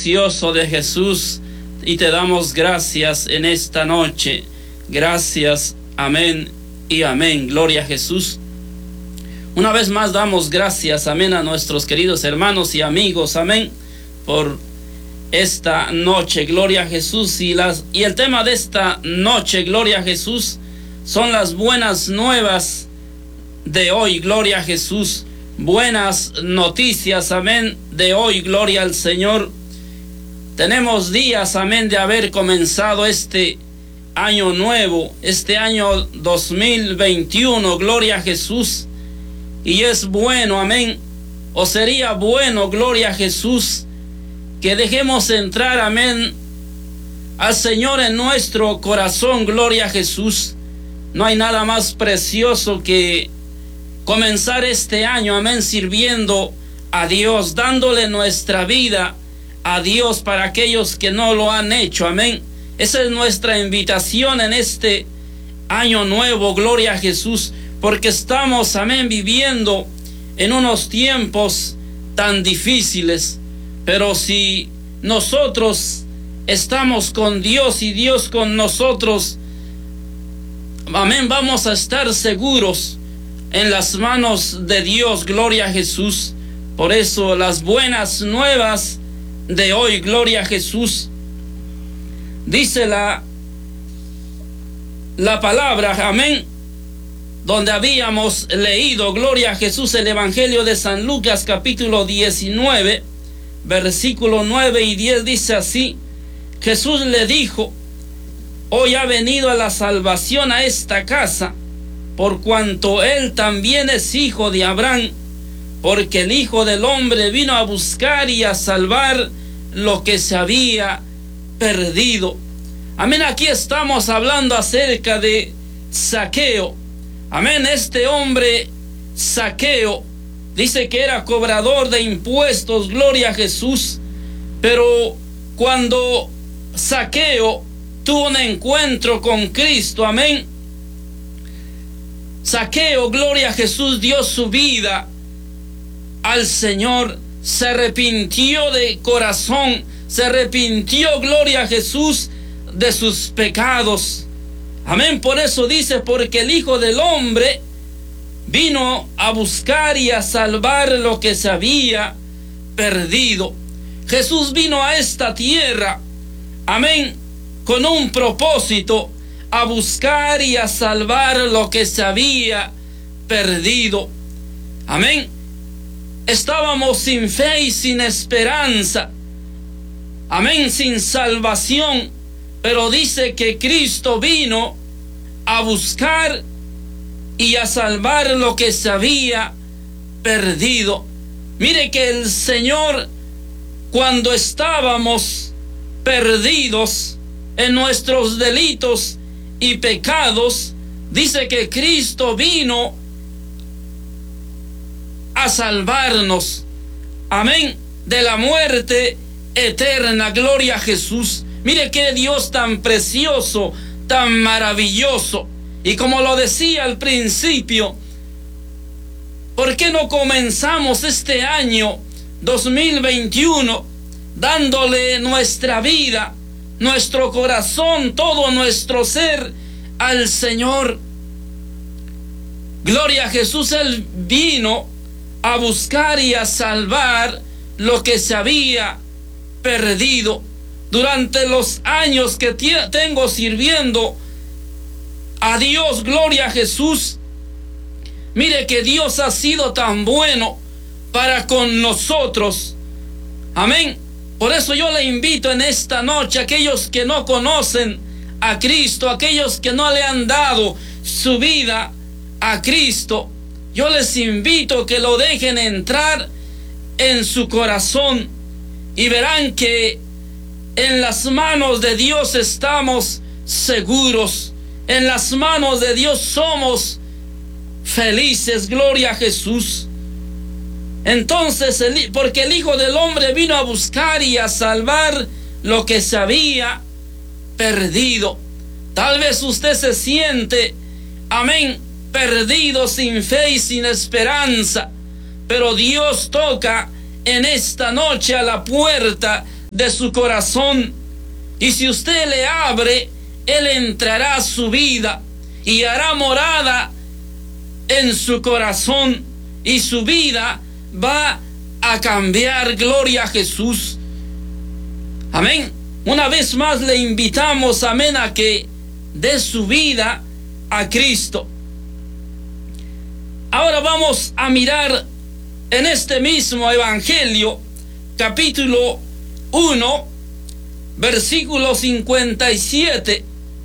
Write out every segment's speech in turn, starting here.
precioso de Jesús, y te damos gracias en esta noche. Gracias, amén y amén. Gloria a Jesús. Una vez más damos gracias, amén, a nuestros queridos hermanos y amigos, amén, por esta noche. Gloria a Jesús. Y el tema de esta noche, gloria a Jesús, son las buenas nuevas de hoy. Gloria a Jesús. Buenas noticias, amén, de hoy. Gloria al Señor. Tenemos días, amén, de haber comenzado este año nuevo, este año 2021. Gloria a Jesús. Y es bueno, amén, o sería bueno, gloria a Jesús, que dejemos entrar, amén, al Señor en nuestro corazón. Gloria a Jesús. No hay nada más precioso que comenzar este año, amén, sirviendo a Dios, dándole nuestra vida a Dios para aquellos que no lo han hecho, amén. Esa es nuestra invitación en este año nuevo, gloria a Jesús, porque estamos, amén, viviendo en unos tiempos tan difíciles, pero si nosotros estamos con Dios y Dios con nosotros, amén, vamos a estar seguros en las manos de Dios. Gloria a Jesús. Por eso las buenas nuevas de hoy, gloria a Jesús. Dice la palabra, amén, donde habíamos leído, gloria a Jesús, el Evangelio de San Lucas, capítulo 19, versículo 9 y 10, dice así: Jesús le dijo: hoy ha venido a la salvación a esta casa, por cuanto él también es hijo de Abraham, porque el Hijo del Hombre vino a buscar y a salvar lo que se había perdido. Amén. Aquí estamos hablando acerca de Zaqueo. Amén. Este hombre Zaqueo dice que era cobrador de impuestos, gloria a Jesús, pero cuando Zaqueo tuvo un encuentro con Cristo, amén, Zaqueo, gloria a Jesús, dio su vida al Señor, se arrepintió de corazón, se arrepintió, gloria a Jesús, de sus pecados. Amén. Por eso dice: porque el Hijo del Hombre vino a buscar y a salvar lo que se había perdido. Jesús vino a esta tierra, amén, con un propósito: a buscar y a salvar lo que se había perdido. Amén. Estábamos sin fe y sin esperanza, amén, sin salvación, pero dice que Cristo vino a buscar y a salvar lo que se había perdido. Mire que el Señor, cuando estábamos perdidos en nuestros delitos y pecados, dice que Cristo vino a salvarnos, amén, de la muerte eterna. Gloria a Jesús. Mire qué Dios tan precioso, tan maravilloso. Y como lo decía al principio, ¿por qué no comenzamos este año 2021 dándole nuestra vida, nuestro corazón, todo nuestro ser al Señor? Gloria a Jesús. Él vino a buscar y a salvar lo que se había perdido. Durante los años que tengo sirviendo a Dios, gloria a Jesús, mire que Dios ha sido tan bueno para con nosotros. Amén. Por eso yo le invito en esta noche a aquellos que no conocen a Cristo, aquellos que no le han dado su vida a Cristo, yo les invito que lo dejen entrar en su corazón y verán que en las manos de Dios estamos seguros. En las manos de Dios somos felices. Gloria a Jesús. Entonces, porque el Hijo del Hombre vino a buscar y a salvar lo que se había perdido. Tal vez usted se siente, amén, perdido, sin fe y sin esperanza, pero Dios toca en esta noche a la puerta de su corazón. Y si usted le abre, Él entrará a su vida y hará morada en su corazón, y su vida va a cambiar. Gloria a Jesús. Amén. Una vez más le invitamos, amén, a que dé su vida a Cristo. Ahora vamos a mirar en este mismo Evangelio, capítulo 1, versículo 57.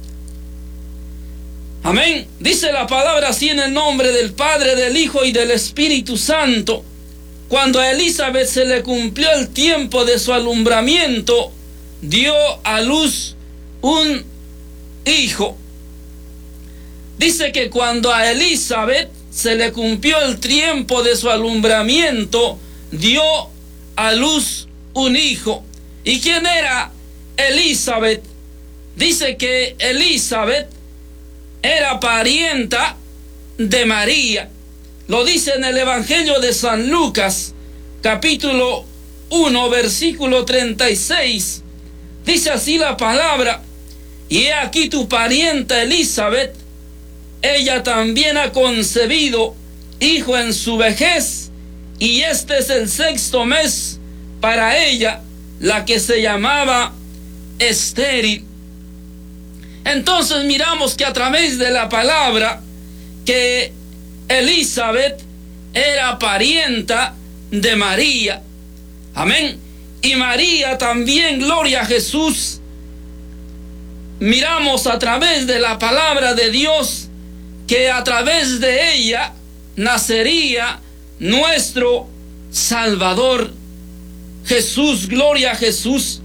Amén. Dice la palabra así: en el nombre del Padre, del Hijo y del Espíritu Santo. Cuando a Elizabeth se le cumplió el tiempo de su alumbramiento, dio a luz un hijo. Dice que cuando a Elizabeth se le cumplió el tiempo de su alumbramiento, dio a luz un hijo. ¿Y quién era Elizabeth? Dice que Elizabeth era parienta de María. Lo dice en el Evangelio de San Lucas, capítulo 1, versículo 36. Dice así la palabra: y he aquí tu parienta Elizabeth, ella también ha concebido hijo en su vejez, y este es el 6º mes para ella, la que se llamaba estéril. Entonces miramos que a través de la palabra que Elizabeth era parienta de María. Amén. Y María también, gloria a Jesús, miramos a través de la palabra de Dios que a través de ella nacería nuestro Salvador Jesús. Gloria a Jesús.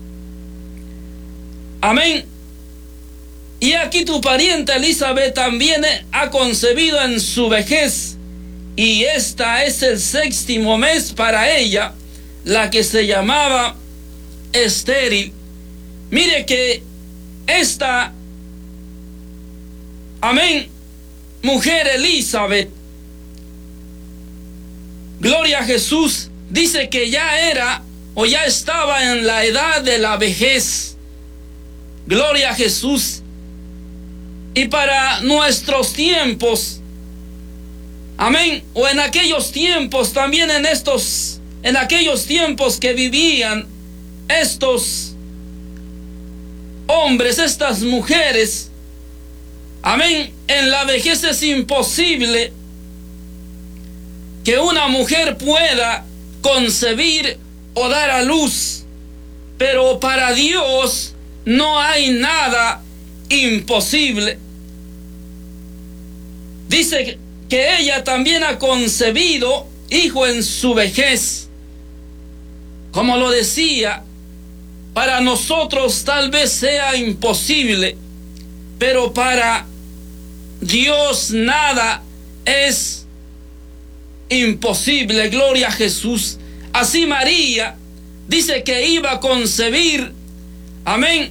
Amén. Y aquí tu pariente Elizabeth también ha concebido en su vejez, y esta es el 6º mes para ella, la que se llamaba estéril. Mire que esta, amén, mujer Elizabeth, gloria a Jesús, dice que ya era o ya estaba en la edad de la vejez. Gloria a Jesús. Y para nuestros tiempos, amén, o en aquellos tiempos también, en aquellos tiempos que vivían estos hombres, estas mujeres, amén, en la vejez es imposible que una mujer pueda concebir o dar a luz, pero para Dios no hay nada imposible. Dice que ella también ha concebido hijo en su vejez. Como lo decía, para nosotros tal vez sea imposible, pero para Dios nada es imposible. Gloria a Jesús. Así María dice que iba a concebir, amén,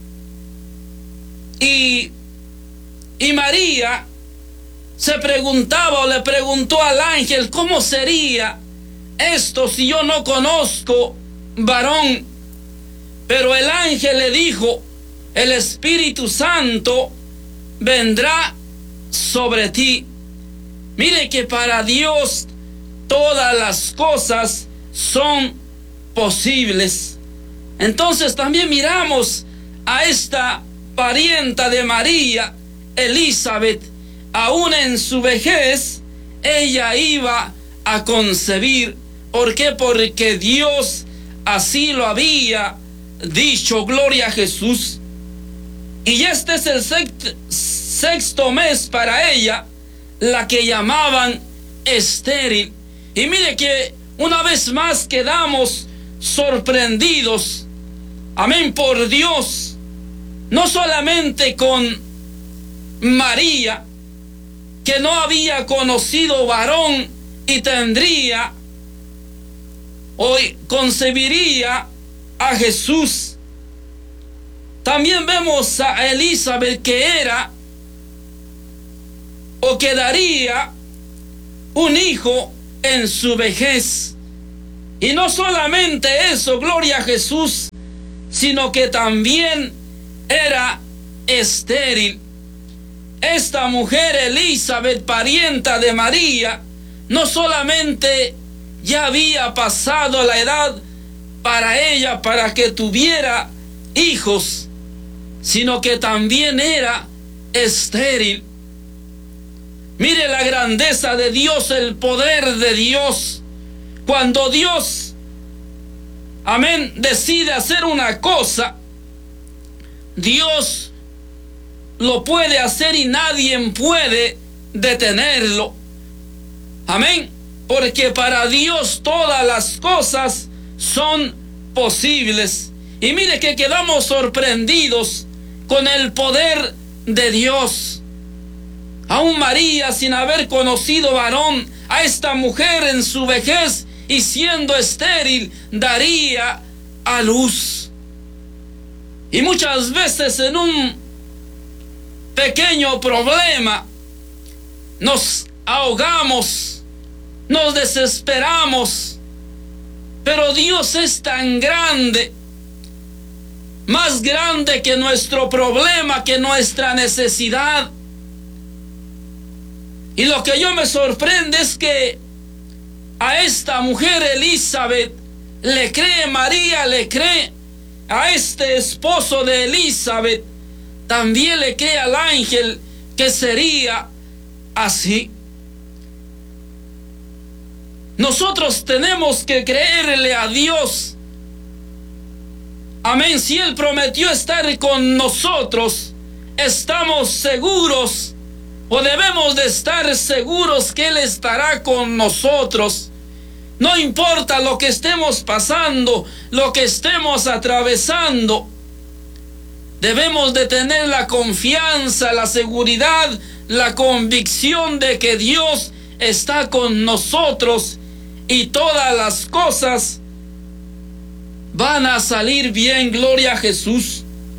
y María se preguntaba o le preguntó al ángel: ¿cómo sería esto si yo no conozco varón? Pero el ángel le dijo: el Espíritu Santo vendrá sobre ti. Mire que para Dios todas las cosas son posibles. Entonces también miramos a esta parienta de María, Elizabeth. Aún en su vejez ella iba a concebir. ¿Por qué? Porque Dios así lo había dicho. Gloria a Jesús. Y este es el 6º mes para ella, la que llamaban estéril. Y mire que una vez más quedamos sorprendidos, amén, por Dios, no solamente con María, que no había conocido varón y tendría o concebiría a Jesús. También vemos a Elizabeth, que era o que daría un hijo en su vejez. Y no solamente eso, gloria a Jesús, sino que también era estéril. Esta mujer Elizabeth, parienta de María, no solamente ya había pasado la edad para ella para que tuviera hijos, sino que también era estéril. Mire la grandeza de Dios, el poder de Dios. Cuando Dios, amén, decide hacer una cosa, Dios lo puede hacer y nadie puede detenerlo. Amén. Porque para Dios todas las cosas son posibles. Y mire que quedamos sorprendidos con el poder de Dios. Aún María, sin haber conocido varón, a esta mujer en su vejez y siendo estéril, daría a luz. Y muchas veces en un pequeño problema nos ahogamos, nos desesperamos, pero Dios es tan grande, más grande que nuestro problema, que nuestra necesidad. Y lo que yo me sorprende es que a esta mujer Elizabeth le cree, María le cree, a este esposo de Elizabeth también le cree al ángel que sería así. Nosotros tenemos que creerle a Dios. Amén. Si Él prometió estar con nosotros, estamos seguros, o debemos de estar seguros que Él estará con nosotros. No importa lo que estemos pasando, lo que estemos atravesando, debemos de tener la confianza, la seguridad, la convicción de que Dios está con nosotros y todas las cosas van a salir bien. Gloria a Jesús.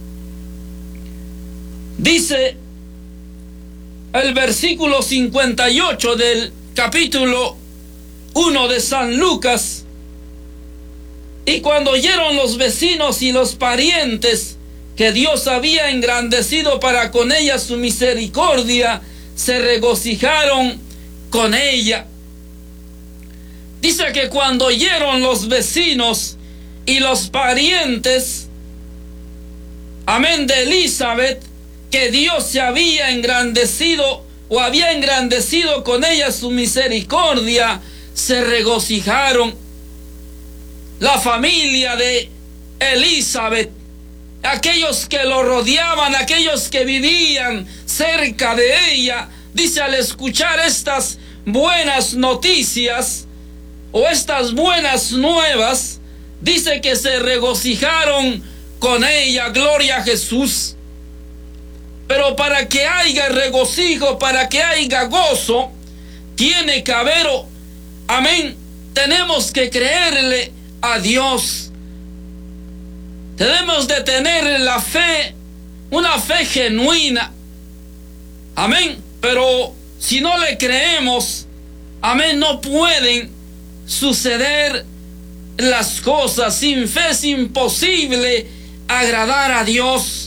Dice el versículo 58 del capítulo 1 de San Lucas: y cuando oyeron los vecinos y los parientes que Dios había engrandecido para con ella su misericordia, se regocijaron con ella. Dice que cuando oyeron los vecinos y los parientes, amén, de Elizabeth, que Dios se había engrandecido o había engrandecido con ella su misericordia, se regocijaron. La familia de Elizabeth, aquellos que lo rodeaban, aquellos que vivían cerca de ella, dice, al escuchar estas buenas noticias o estas buenas nuevas, dice que se regocijaron con ella. Gloria a Jesús. Pero para que haya regocijo, para que haya gozo, tiene que haber, amén, tenemos que creerle a Dios. Tenemos de tener la fe, una fe genuina. Amén. Pero si no le creemos, amén, no pueden suceder las cosas. Sin fe es imposible agradar a Dios.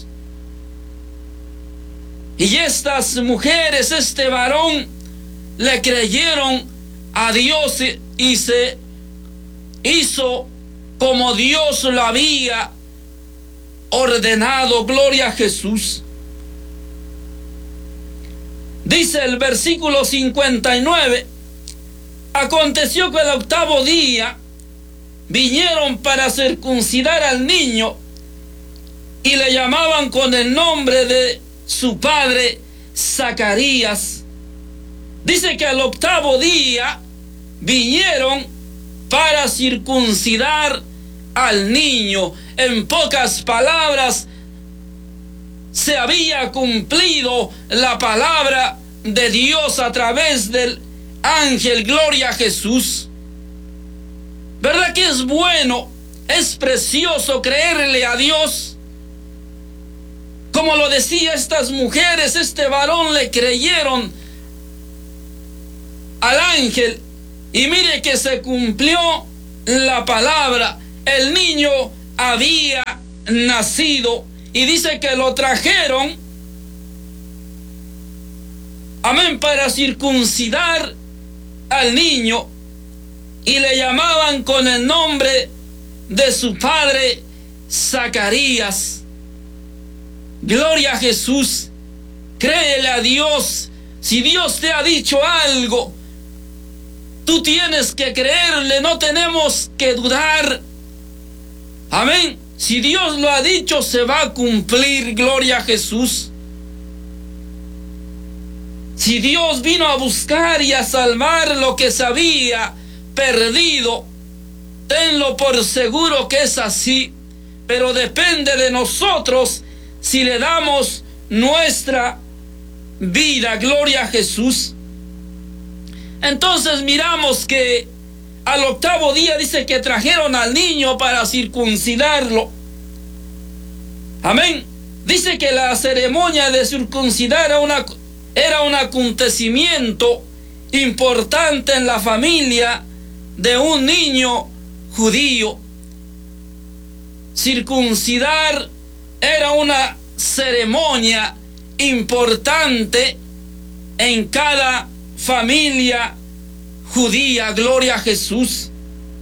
Y estas mujeres, este varón, le creyeron a Dios y se hizo como Dios lo había ordenado. Gloria a Jesús. Dice el versículo 59: aconteció que el octavo día vinieron para circuncidar al niño y le llamaban con el nombre de su padre Zacarías. Dice que al octavo día vinieron para circuncidar al niño. En pocas palabras, se había cumplido la palabra de Dios a través del ángel. Gloria a Jesús. ¿Verdad que es bueno, es precioso creerle a Dios? Como lo decía estas mujeres, este varón le creyeron al ángel. Y mire que se cumplió la palabra, el niño había nacido, y dice que lo trajeron, amén, para circuncidar al niño, y le llamaban con el nombre de su padre Zacarías. Gloria a Jesús. Créele a Dios. Si Dios te ha dicho algo, tú tienes que creerle, no tenemos que dudar. Amén. Si Dios lo ha dicho, se va a cumplir. Gloria a Jesús. Si Dios vino a buscar y a salvar lo que se había perdido, tenlo por seguro que es así. Pero depende de nosotros si le damos nuestra vida. Gloria a Jesús. Entonces miramos que al octavo día dice que trajeron al niño para circuncidarlo. Amén. Dice que la ceremonia de circuncidar era un acontecimiento importante en la familia de un niño judío. Circuncidar era una ceremonia importante en cada familia judía. Gloria a Jesús.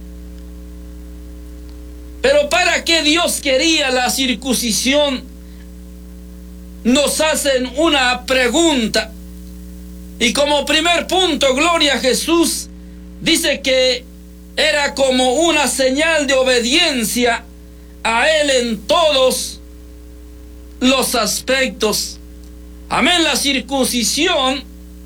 Pero ¿para qué Dios quería la circuncisión? Nos hacen una pregunta. Y como primer punto, gloria a Jesús, dice que era como una señal de obediencia a Él en todos los aspectos. Amén. La circuncisión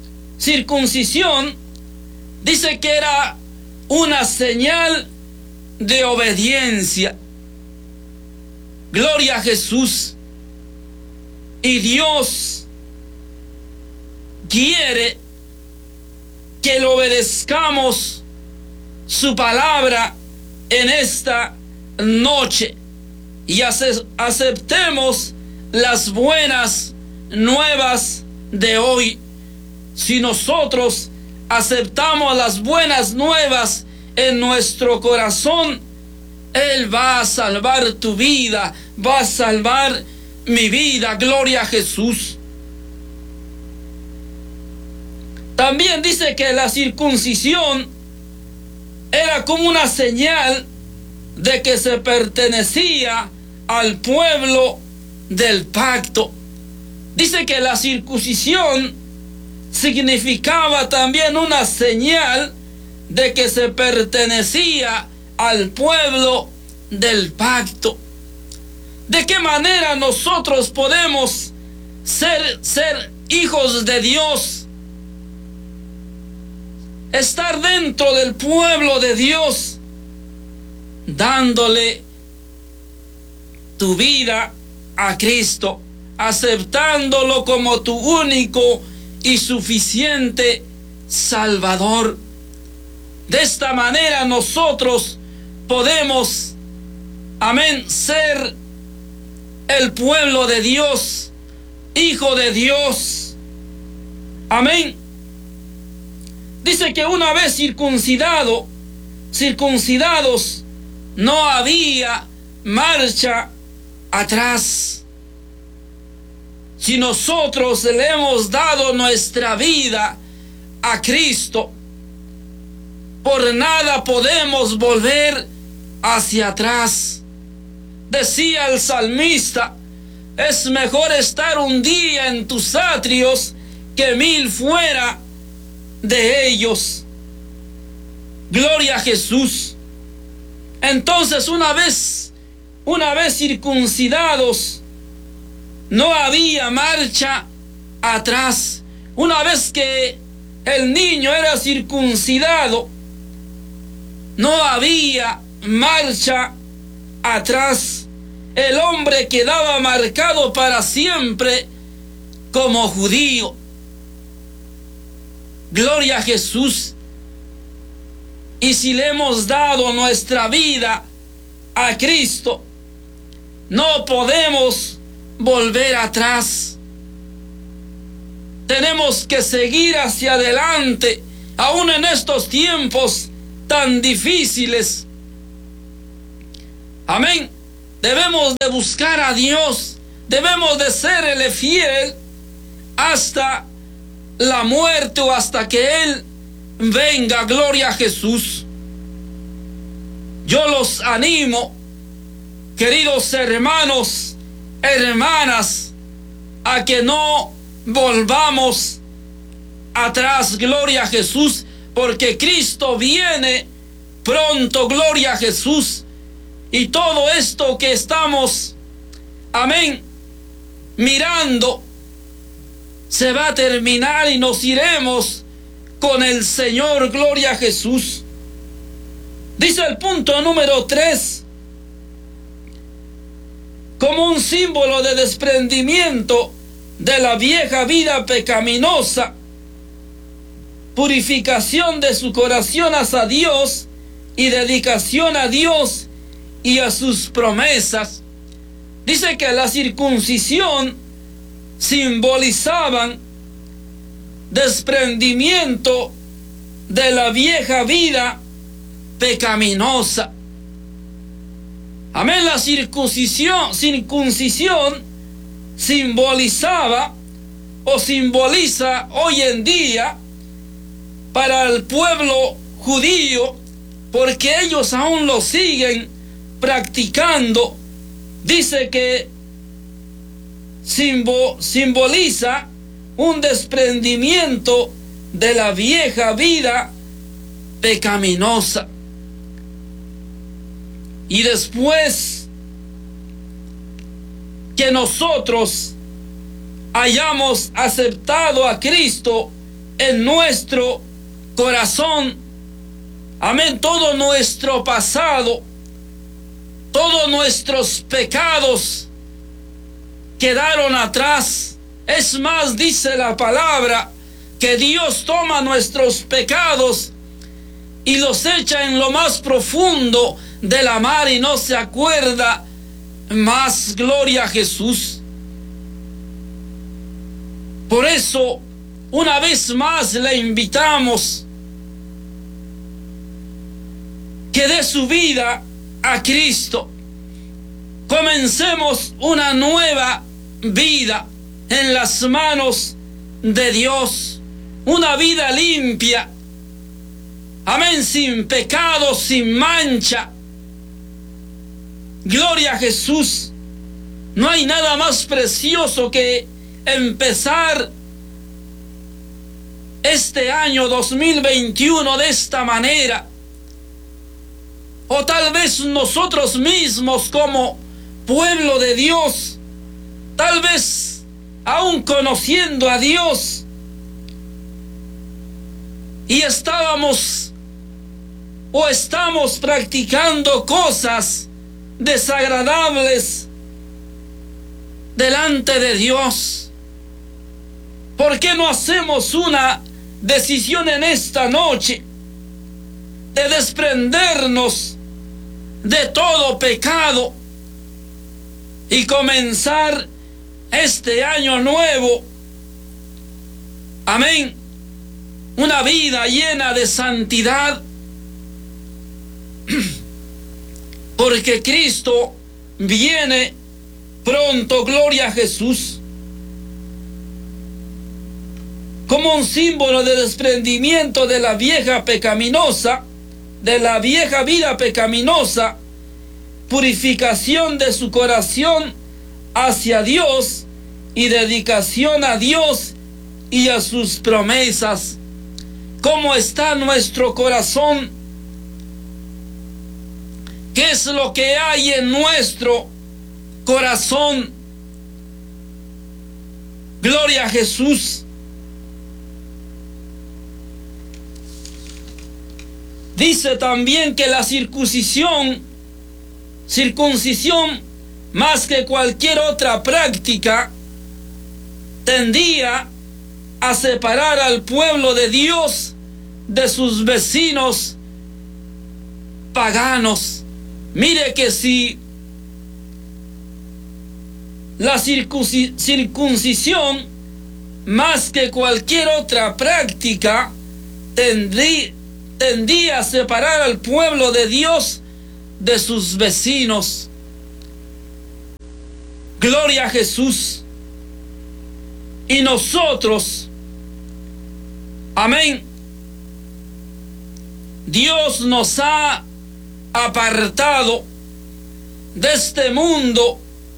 dice que era una señal de obediencia. Gloria a Jesús. Y Dios quiere que le obedezcamos su palabra en esta noche y aceptemos las buenas nuevas de hoy. Si nosotros aceptamos las buenas nuevas en nuestro corazón, Él va a salvar tu vida, va a salvar mi vida. Gloria a Jesús. También dice que la circuncisión era como una señal de que se pertenecía al pueblo del pacto. Dice que la circuncisión significaba también una señal de que se pertenecía al pueblo del pacto. ¿De qué manera nosotros podemos ser hijos de Dios? Estar dentro del pueblo de Dios, dándole tu vida a Cristo, aceptándolo como tu único y suficiente Salvador. De esta manera nosotros podemos, amén, ser el pueblo de Dios, hijo de Dios. Amén. Dice que una vez circuncidados, no había marcha atrás. Si nosotros le hemos dado nuestra vida a Cristo, por nada podemos volver hacia atrás. Decía el salmista: es mejor estar un día en tus atrios que 1000 fuera de ellos. Gloria a Jesús. Entonces, una vez circuncidados, no había marcha atrás. Una vez que el niño era circuncidado, no había marcha atrás. El hombre quedaba marcado para siempre como judío. Gloria a Jesús. Y si le hemos dado nuestra vida a Cristo, no podemos volver atrás. Tenemos que seguir hacia adelante, aún en estos tiempos tan difíciles. Amén. Debemos de buscar a Dios. Debemos de serle fiel hasta la muerte o hasta que Él venga. Gloria a Jesús. Yo los animo, queridos hermanos, hermanas, a que no volvamos atrás. Gloria a Jesús, porque Cristo viene pronto. Gloria a Jesús. Y todo esto que estamos, amén, mirando, se va a terminar y nos iremos con el Señor. Gloria a Jesús. Dice el punto número 3, como un símbolo de desprendimiento de la vieja vida pecaminosa, purificación de su corazón hacia Dios y dedicación a Dios y a sus promesas. Dice que la circuncisión simbolizaban desprendimiento de la vieja vida pecaminosa. Amén. La circuncisión simbolizaba o simboliza hoy en día para el pueblo judío, porque ellos aún lo siguen practicando. Dice que simboliza un desprendimiento de la vieja vida pecaminosa. Y después que nosotros hayamos aceptado a Cristo en nuestro corazón, amén, todo nuestro pasado, todos nuestros pecados quedaron atrás. Es más, dice la palabra que Dios toma nuestros pecados y los echa en lo más profundo de la mar y no se acuerda más. Gloria a Jesús. Por eso, una vez más le invitamos que dé su vida a Cristo. Comencemos una nueva vida en las manos de Dios, una vida limpia, amén, sin pecado, sin mancha. Gloria a Jesús. No hay nada más precioso que empezar este año 2021 de esta manera. O tal vez nosotros mismos como pueblo de Dios, tal vez aún conociendo a Dios, y estábamos o estamos practicando cosas desagradables delante de Dios. ¿Por qué no hacemos una decisión en esta noche de desprendernos de todo pecado y comenzar este año nuevo, amén, una vida llena de santidad? Porque Cristo viene pronto. Gloria a Jesús. Como un símbolo de desprendimiento de la vieja pecaminosa, de la vieja vida pecaminosa, purificación de su corazón hacia Dios y dedicación a Dios y a sus promesas. ¿Cómo está nuestro corazón? ¿Qué es lo que hay en nuestro corazón? Gloria a Jesús. Dice también que la circuncisión, más que cualquier otra práctica, tendía a separar al pueblo de Dios de sus vecinos paganos. Mire que si la circuncisión, más que cualquier otra práctica, tendía a separar al pueblo de Dios de sus vecinos. Gloria a Jesús. Y nosotros, amén, Dios nos ha apartado de este mundo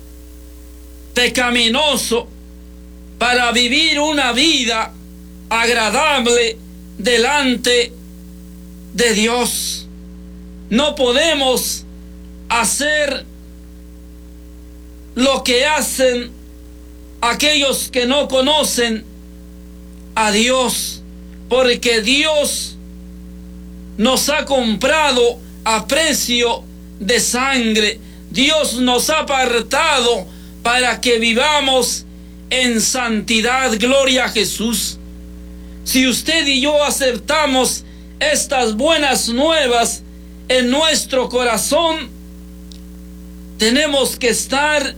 pecaminoso para vivir una vida agradable delante de Dios. No podemos hacer lo que hacen aquellos que no conocen a Dios, porque Dios nos ha comprado a precio de sangre. Dios nos ha apartado para que vivamos en santidad. Gloria a Jesús. Si usted y yo aceptamos estas buenas nuevas en nuestro corazón, tenemos que estar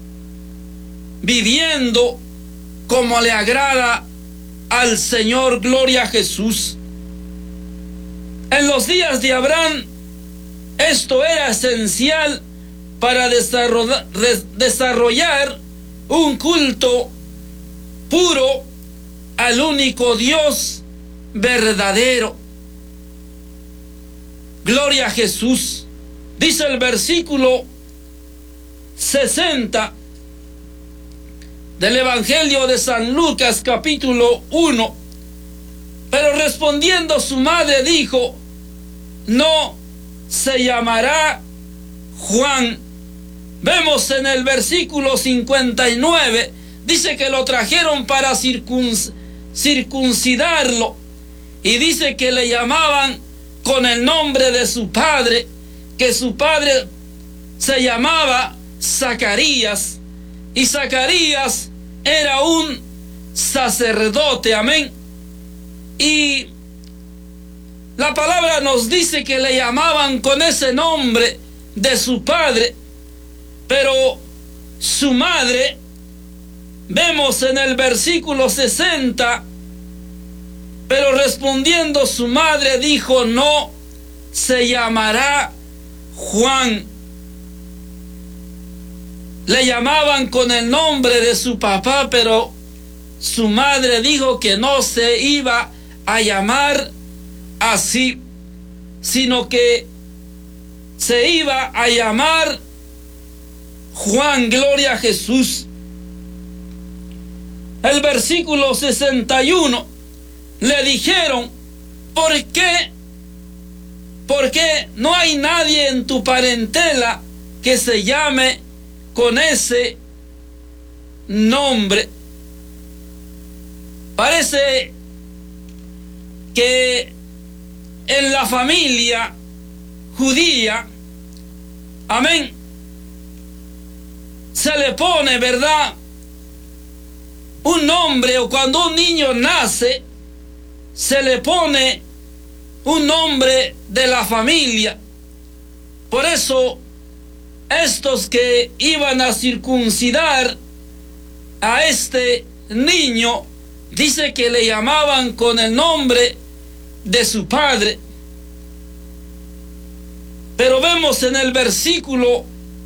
viviendo como le agrada al Señor. Gloria a Jesús. En los días de Abraham, esto era esencial para desarrollar un culto puro al único Dios verdadero. Gloria a Jesús. Dice el versículo 60 del Evangelio de San Lucas, capítulo 1. Pero respondiendo su madre dijo: no se llamará Juan. Vemos en el versículo 59, dice que lo trajeron para circuncidarlo, y dice que le llamaban con el nombre de su padre, que su padre se llamaba Zacarías, y Zacarías era un sacerdote. Amén. Y la palabra nos dice que le llamaban con ese nombre de su padre, pero su madre, vemos en el versículo 60, pero respondiendo su madre dijo: no se llamará Juan. Le llamaban con el nombre de su papá, pero su madre dijo que no se iba a llamar así, sino que se iba a llamar Juan. Gloria a Jesús. El versículo 61, le dijeron: ¿por qué? Porque no hay nadie en tu parentela que se llame con ese nombre. Parece que en la familia judía, amén, se le pone, ¿verdad?, un nombre, o cuando un niño nace, se le pone un nombre de la familia. Por eso, estos que iban a circuncidar a este niño, dice que le llamaban con el nombre de su padre. Pero vemos en el versículo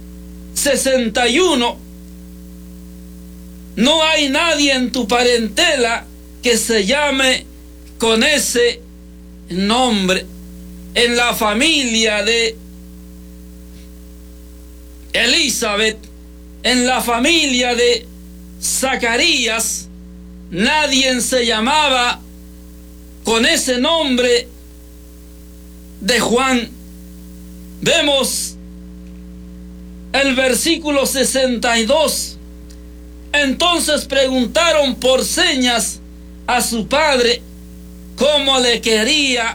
61, no hay nadie en tu parentela que se llame con ese nombre. En la familia de Elizabeth, en la familia de Zacarías, nadie se llamaba con ese nombre de Juan. Vemos el versículo 62. Entonces preguntaron por señas a su padre cómo le quería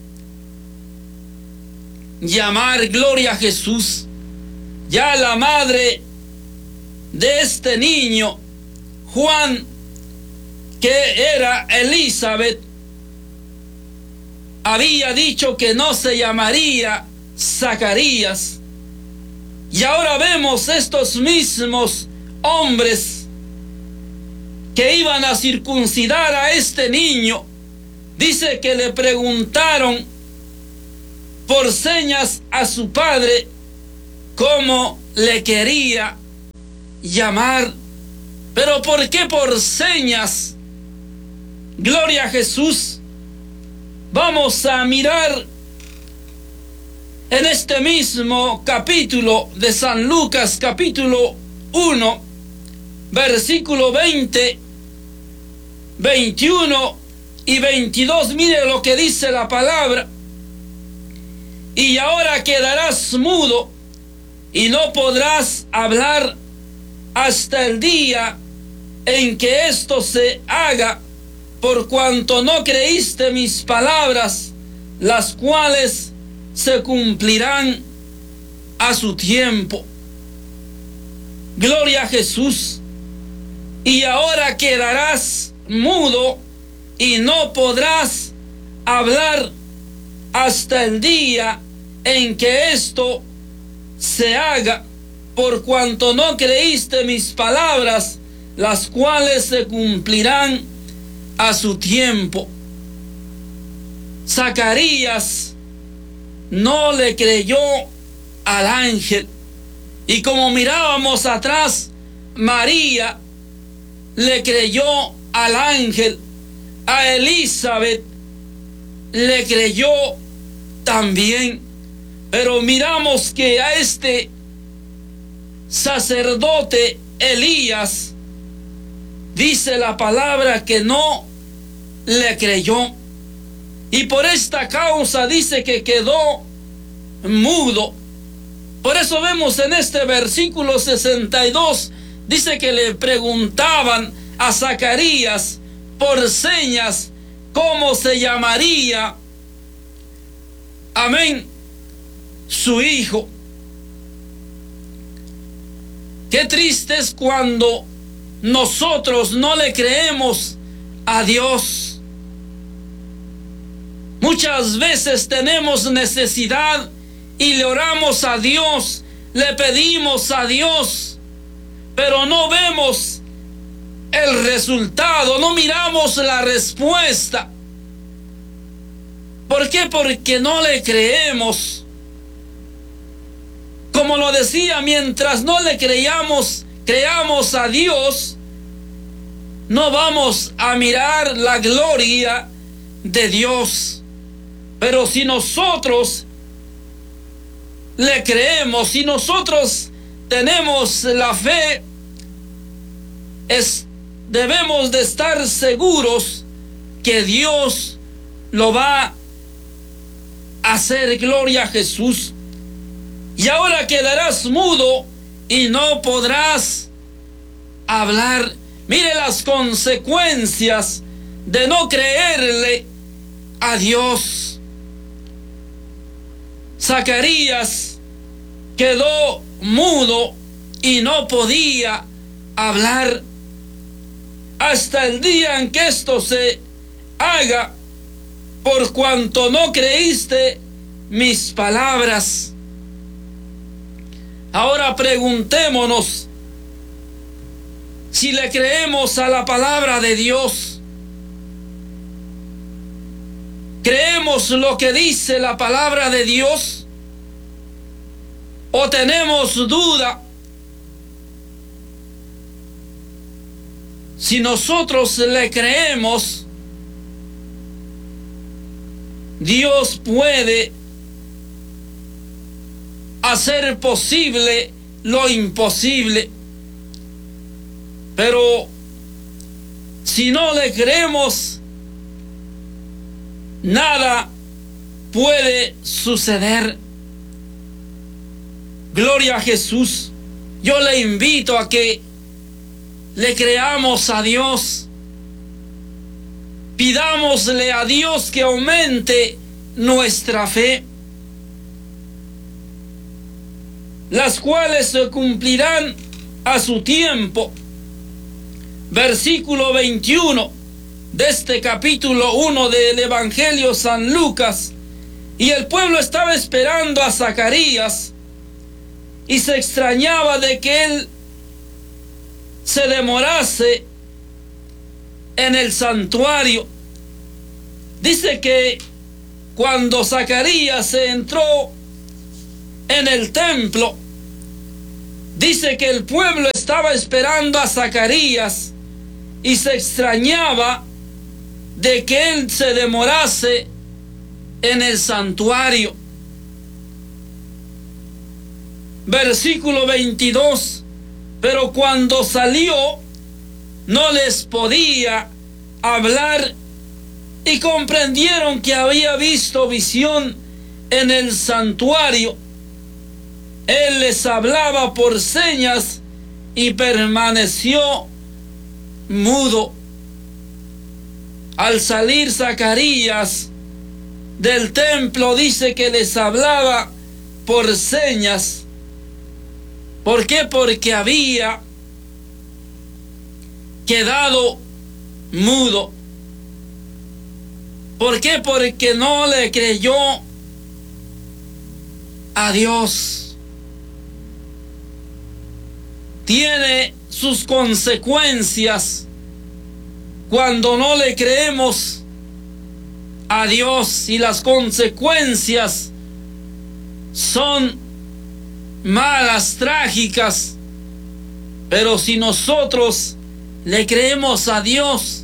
llamar. Gloria a Jesús. Ya la madre de este niño, Juan, que era Elizabeth, había dicho que no se llamaría Zacarías. Y ahora vemos estos mismos hombres que iban a circuncidar a este niño. Dice que le preguntaron por señas a su padre cómo le quería llamar. Pero ¿por qué por señas? Gloria a Jesús. Vamos a mirar en este mismo capítulo de San Lucas, capítulo 1, versículo 20, 21 y 22. Mire lo que dice la palabra. Y ahora quedarás mudo y no podrás hablar hasta el día en que esto se haga, por cuanto no creíste mis palabras, las cuales se cumplirán a su tiempo. Gloria a Jesús. Y ahora quedarás mudo y no podrás hablar hasta el día en que esto se haga, por cuanto no creíste mis palabras, las cuales se cumplirán a su tiempo. Zacarías no le creyó al ángel, y como mirábamos atrás, María le creyó al ángel. A Elizabeth le creyó también. Pero miramos que a este sacerdote Elías, dice la palabra que no le creyó, y por esta causa dice que quedó mudo. Por eso vemos en este versículo 62, dice que le preguntaban a Zacarías por señas cómo se llamaría, amén, su hijo. Qué triste es cuando nosotros no le creemos a Dios. Muchas veces tenemos necesidad y le oramos a Dios, le pedimos a Dios, pero no vemos el resultado, no miramos la respuesta. ¿Por qué? Porque no le creemos. Como lo decía, mientras no le creamos a Dios, no vamos a mirar la gloria de Dios. Pero si nosotros le creemos, si nosotros tenemos la fe, debemos de estar seguros que Dios lo va a hacer. Gloria a Jesús. Y ahora quedarás mudo y no podrás hablar. Mire las consecuencias de no creerle a Dios. Zacarías quedó mudo y no podía hablar hasta el día en que esto se haga, por cuanto no creíste mis palabras. Ahora preguntémonos si le creemos a la palabra de Dios. ¿Creemos lo que dice la palabra de Dios? ¿O tenemos duda? Si nosotros le creemos, Dios puede hacer posible lo imposible. Pero si no le creemos, nada puede suceder. Gloria a Jesús. Yo le invito a que le creamos a Dios. Pidámosle a Dios que aumente nuestra fe, las cuales se cumplirán a su tiempo. Versículo 21 de este capítulo 1 del Evangelio San Lucas. Y el pueblo estaba esperando a Zacarías y se extrañaba de que él se demorase en el santuario. Dice que cuando Zacarías se entró en el templo, dice que el pueblo estaba esperando a Zacarías y se extrañaba de que él se demorase en el santuario. Versículo 22. Pero cuando salió, no les podía hablar y comprendieron que había visto visión en el santuario. Él les hablaba por señas y permaneció mudo. Al salir Zacarías del templo, dice que les hablaba por señas. ¿Por qué? Porque había quedado mudo. ¿Por qué? Porque no le creyó a Dios. Tiene sus consecuencias cuando no le creemos a Dios, y las consecuencias son malas, trágicas. Pero si nosotros le creemos a Dios,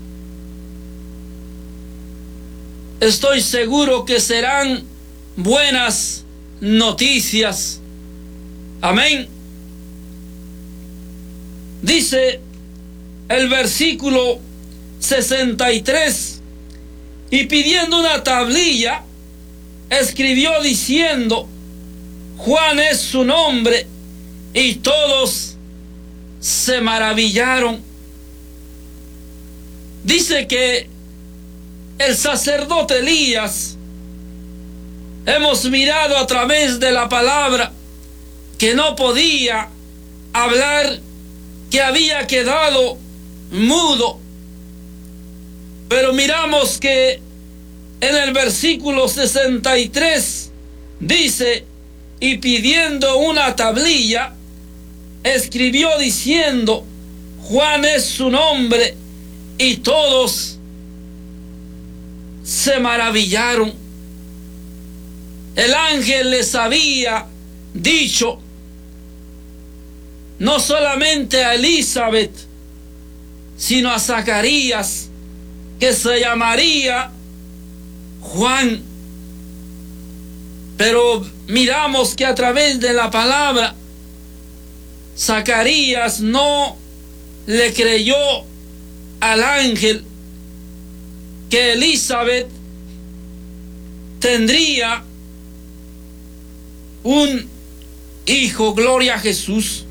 estoy seguro que serán buenas noticias. Amén. Dice el versículo 63: y pidiendo una tablilla, escribió diciendo: Juan es su nombre. Y todos se maravillaron. Dice que el sacerdote Elías, hemos mirado a través de la palabra que no podía hablar, que había quedado mudo. Pero miramos que en el versículo 63 dice: y pidiendo una tablilla, escribió diciendo: Juan es su nombre. Y todos se maravillaron. El ángel les había dicho, no solamente a Elizabeth, sino a Zacarías, que se llamaría Juan. Pero miramos que a través de la palabra, Zacarías no le creyó al ángel que Elizabeth tendría un hijo. Gloria a Jesús.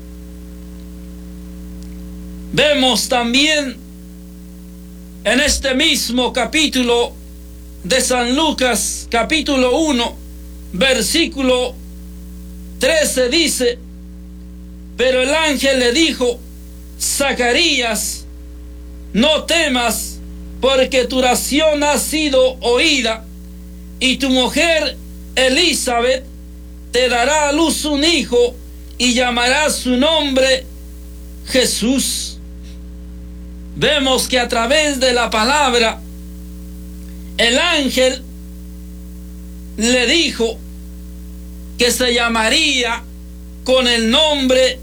Vemos también en este mismo capítulo de San Lucas, capítulo 1, versículo 13, dice: pero el ángel le dijo: Zacarías, no temas, porque tu oración ha sido oída, y tu mujer Elizabeth te dará a luz un hijo, y llamará su nombre Jesús. Vemos que a través de la palabra, el ángel le dijo que se llamaría con el nombre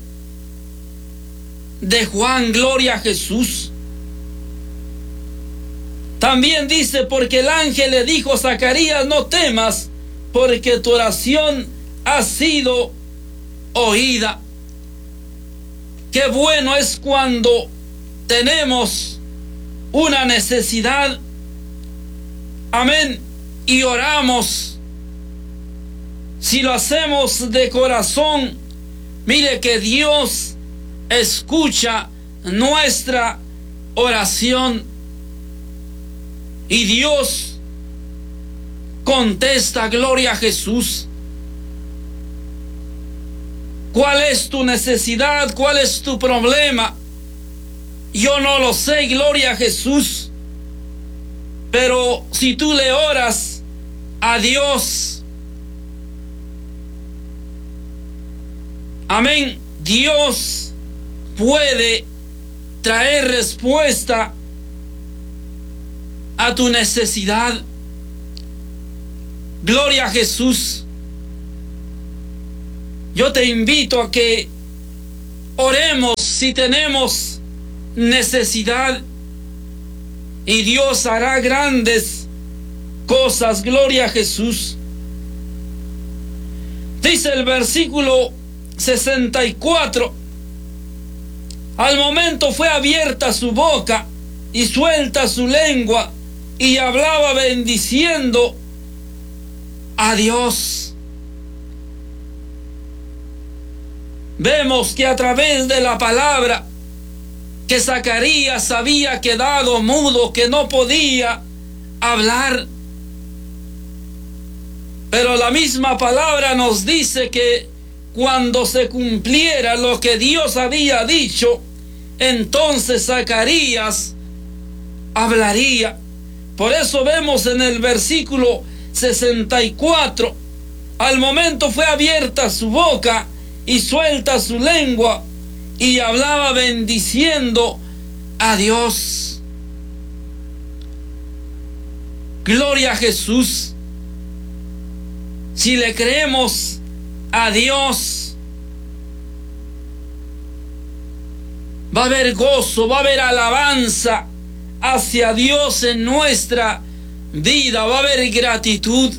de Juan. Gloria a Jesús. También dice: porque el ángel le dijo: Zacarías, no temas, porque tu oración ha sido oída. Qué bueno es cuando tenemos una necesidad, amén, y oramos. Si lo hacemos de corazón, mire que Dios escucha nuestra oración y Dios contesta. Gloria a Jesús. ¿Cuál es tu necesidad? ¿Cuál es tu problema? Yo no lo sé, gloria a Jesús. Pero si tú le oras a Dios, amén, Dios puede traer respuesta a tu necesidad. Gloria a Jesús. Yo te invito a que oremos si tenemos necesidad y Dios hará grandes cosas. Gloria a Jesús. Dice el versículo 64: al momento fue abierta su boca y suelta su lengua, y hablaba bendiciendo a Dios. Vemos que a través de la palabra que Zacarías había quedado mudo, que no podía hablar. Pero la misma palabra nos dice que cuando se cumpliera lo que Dios había dicho, entonces Zacarías hablaría. Por eso vemos en el versículo 64: al momento fue abierta su boca y suelta su lengua, y hablaba bendiciendo a Dios. Gloria a Jesús. Si le creemos a Dios, va a haber gozo, va a haber alabanza hacia Dios en nuestra vida, va a haber gratitud.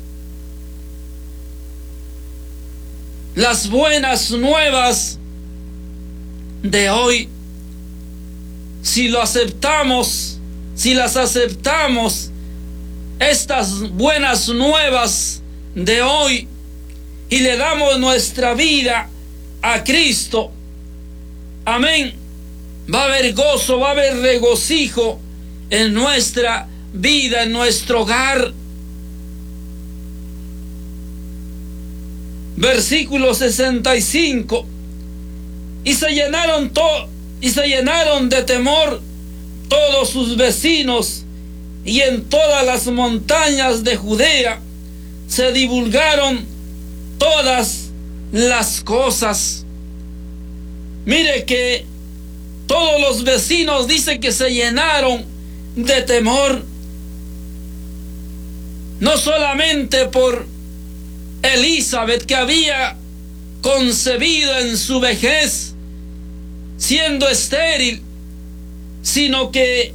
Las buenas nuevas de hoy, si lo aceptamos, si las aceptamos, estas buenas nuevas de hoy, y le damos nuestra vida a Cristo, amén, va a haber gozo, va a haber regocijo en nuestra vida, en nuestro hogar. Versículo 65: y se llenaron de temor todos sus vecinos, y en todas las montañas de Judea se divulgaron todas las cosas. Mire que todos los vecinos dicen que se llenaron de temor, no solamente por Elizabeth, que había concebido en su vejez siendo estéril, sino que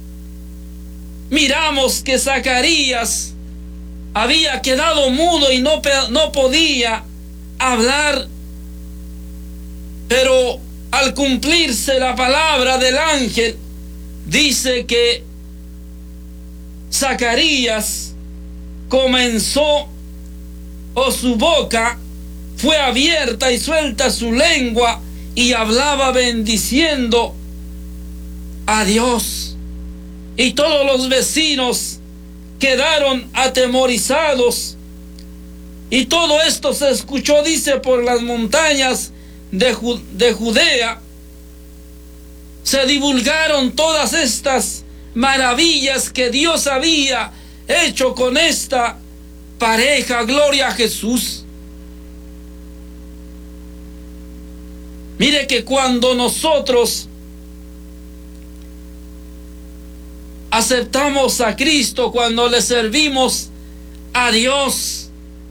miramos que Zacarías había quedado mudo y no podía hablar. Pero al cumplirse la palabra del ángel, dice que Zacarías comenzó, o su boca fue abierta y suelta su lengua, y hablaba bendiciendo a Dios. Y todos los vecinos quedaron atemorizados. Y todo esto se escuchó, dice, por las montañas de Judea. Se divulgaron todas estas maravillas que Dios había hecho con esta pareja. Gloria a Jesús. Mire que cuando nosotros aceptamos a Cristo, cuando le servimos a Dios,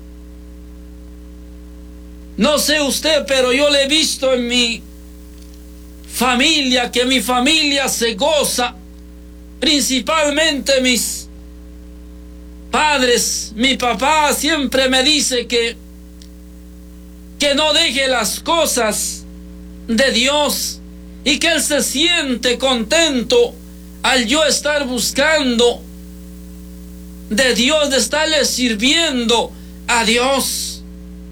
no sé usted, pero yo le he visto en mi familia, que mi familia se goza, principalmente mis padres. Mi papá siempre me dice que no deje las cosas de Dios, y que él se siente contento al yo estar buscando de Dios, de estarle sirviendo a Dios.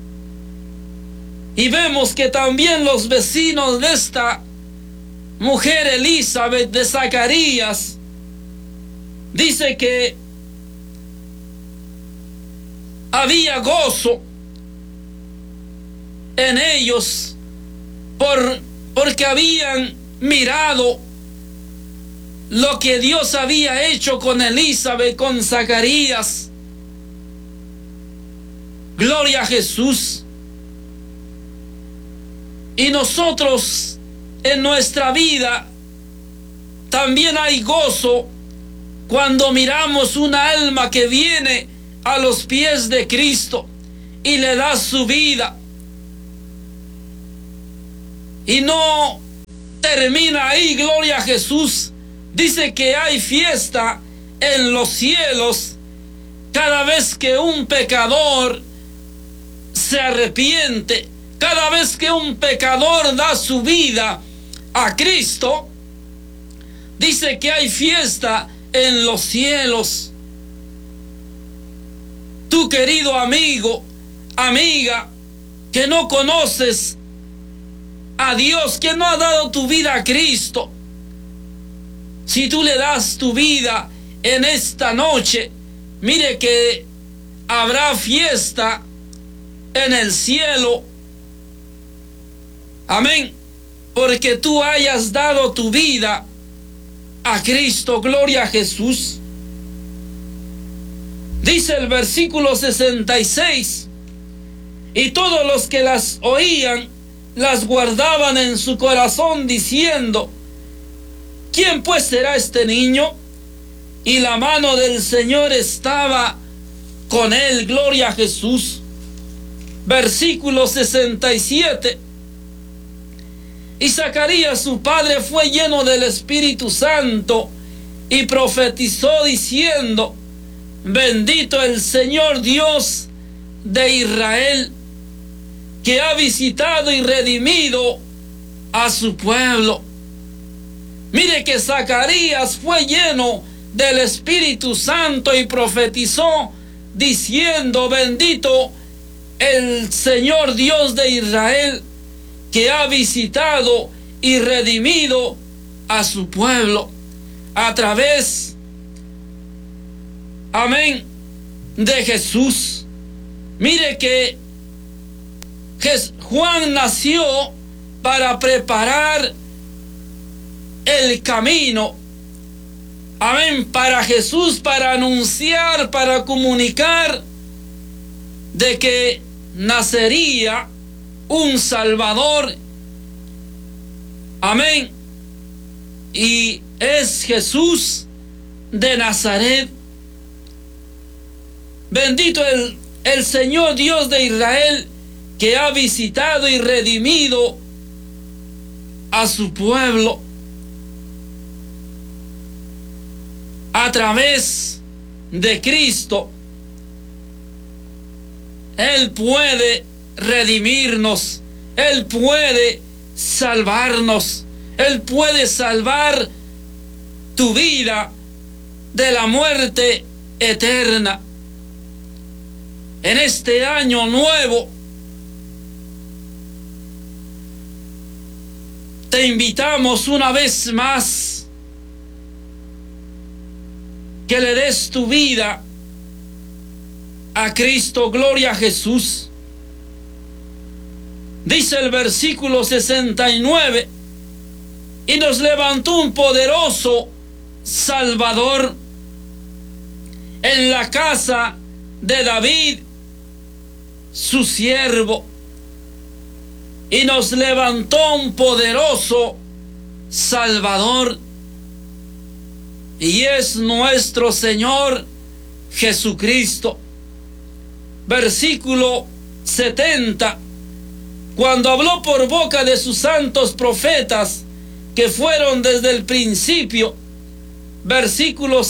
Y vemos que también los vecinos de esta mujer Elizabeth, de Zacarías, dice que había gozo en ellos porque habían mirado lo que Dios había hecho con Elizabeth, con Zacarías. Gloria a Jesús. Y nosotros en nuestra vida también hay gozo cuando miramos una alma que viene a los pies de Cristo y le da su vida. Y no termina ahí, gloria a Jesús. Dice que hay fiesta en los cielos cada vez que un pecador se arrepiente, cada vez que un pecador da su vida a Cristo. Dice que hay fiesta en los cielos. Tú, querido amigo, amiga, que no conoces a Dios, que no ha dado tu vida a Cristo, si tú le das tu vida en esta noche, mire que habrá fiesta en el cielo. Amén. Porque tú hayas dado tu vida a Cristo. Gloria a Jesús. Dice el versículo 66: y todos los que las oían las guardaban en su corazón, diciendo: ¿quién pues será este niño? Y la mano del Señor estaba con él. Gloria a Jesús. Versículo 67: y Zacarías su padre fue lleno del Espíritu Santo y profetizó diciendo: bendito el Señor Dios de Israel, que ha visitado y redimido a su pueblo. Mire que Zacarías fue lleno del Espíritu Santo y profetizó diciendo: bendito el Señor Dios de Israel, que ha visitado y redimido a su pueblo. A través, amén, de Jesús. Mire que Juan nació para preparar el camino, amén, para Jesús, para anunciar, para comunicar de que nacería un Salvador, amén, y es Jesús de Nazaret. Bendito el Señor Dios de Israel, que ha visitado y redimido a su pueblo. A través de Cristo, Él puede redimirnos, Él puede salvarnos, Él puede salvar tu vida de la muerte eterna. En este año nuevo, te invitamos una vez más que le des tu vida a Cristo. Gloria a Jesús. Dice el versículo 69: y nos levantó un poderoso Salvador en la casa de David, su siervo. Y nos levantó un poderoso Salvador, y es nuestro Señor Jesucristo. Versículo 70: cuando habló por boca de sus santos profetas que fueron desde el principio. Versículo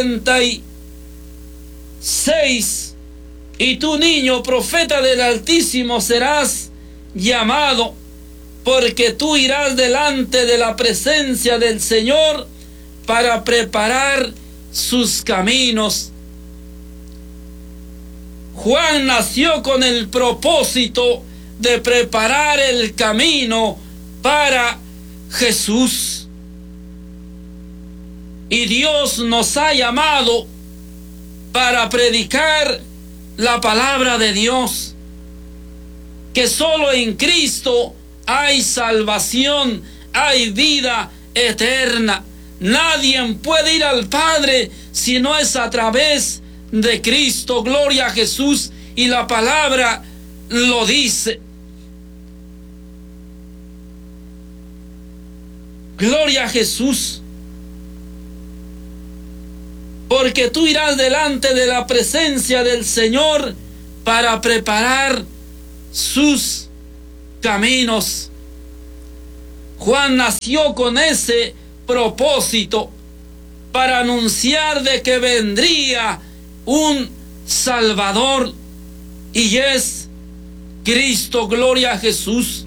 76: y tú, niño, profeta del Altísimo serás llamado, porque tú irás delante de la presencia del Señor para preparar sus caminos. Juan nació con el propósito de preparar el camino para Jesús. Y Dios nos ha llamado para predicar la palabra de Dios, que solo en Cristo hay salvación, hay vida eterna. Nadie puede ir al Padre si no es a través de Cristo. Gloria a Jesús. Y la palabra lo dice. Gloria a Jesús. porque tú irás delante de la presencia del Señor para preparar sus caminos. Juan nació con ese propósito, para anunciar de que vendría un Salvador, y es Cristo. Gloria a Jesús.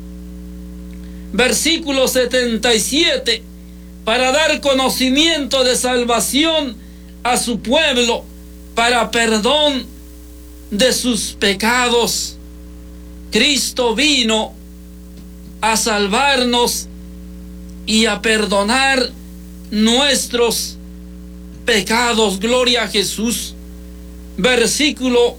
Versículo 77, para dar conocimiento de salvación a su pueblo, para perdón de sus pecados. Cristo vino a salvarnos y a perdonar nuestros pecados. Gloria a Jesús. Versículo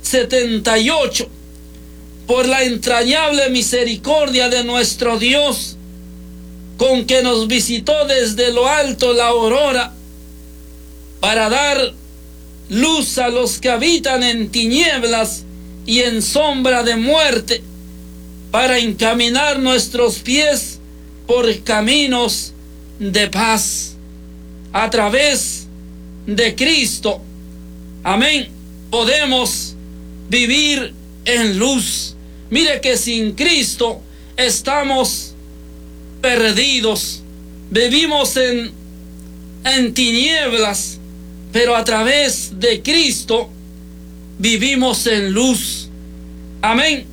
78, por la entrañable misericordia de nuestro Dios, con que nos visitó desde lo alto la aurora, para dar luz a los que habitan en tinieblas y en sombra de muerte, para encaminar nuestros pies por caminos de paz. A través de Cristo, amén, podemos vivir en luz. Mire que sin Cristo estamos perdidos, vivimos en tinieblas, pero a través de Cristo vivimos en luz. Amén.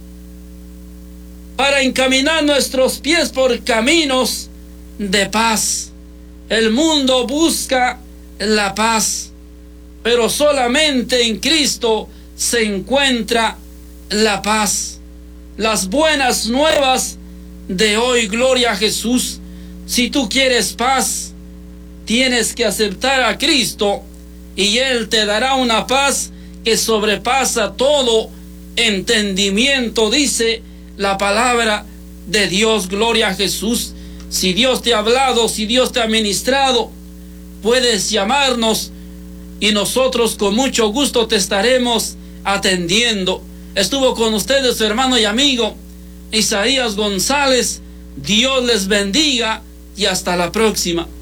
Para encaminar nuestros pies por caminos de paz. El mundo busca la paz, pero solamente en Cristo se encuentra la paz. Las buenas nuevas de hoy, gloria a Jesús. Si tú quieres paz, tienes que aceptar a Cristo, y Él te dará una paz que sobrepasa todo entendimiento, dice la palabra de Dios. Gloria a Jesús. Si Dios te ha hablado, si Dios te ha ministrado, puedes llamarnos y nosotros con mucho gusto te estaremos atendiendo. Estuvo con ustedes su hermano y amigo Isaías González. Dios les bendiga y hasta la próxima.